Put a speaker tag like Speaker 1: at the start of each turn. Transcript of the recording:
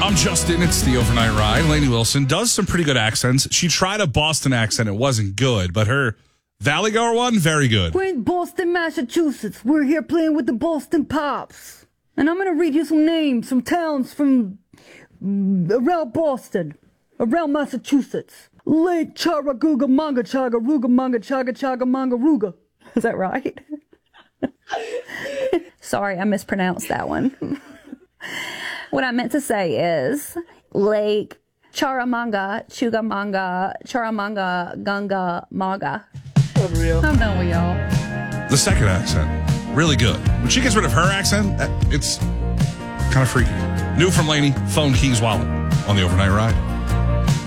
Speaker 1: I'm Justin. It's the Overnight Ride. Lainey Wilson does some pretty good accents. She tried a Boston accent. It wasn't good, but her Valley Goer one, very good.
Speaker 2: We're in Boston, Massachusetts. We're here playing with the Boston Pops. And I'm going to read you some names from towns from around Boston, around Massachusetts. Lake Charaguga Manga Chaga Ruga Manga Chaga Chaga Manga Ruga. Is that right? Sorry, I mispronounced that one. What I meant to say is Lake Charamanga, Chugamanga, Charamanga, Gunga, Maga.
Speaker 3: Unreal.
Speaker 2: I'm done with y'all.
Speaker 1: The second accent, really good. When she gets rid of her accent, it's kind of freaky. New from Lainey, Phone Keys Wallet on the Overnight Ride.